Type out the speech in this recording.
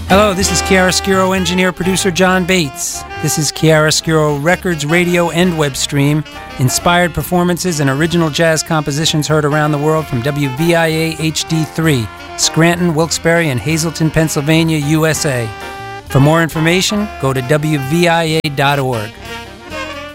Hello, this is Chiaroscuro engineer producer John Bates. This is Chiaroscuro Records, radio, and web stream. Inspired performances and original jazz compositions heard around the world from WVIA HD3, Scranton, Wilkes-Barre, and Hazleton, Pennsylvania, USA. For more information, go to WVIA.org.